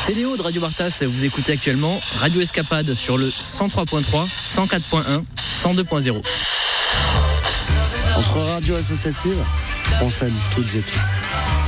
C'est Léo de Radio Bartas, vous écoutez actuellement Radio Escapade sur le 103.3, 104.1, 102.0. Entre radio associative, on salue toutes et tous.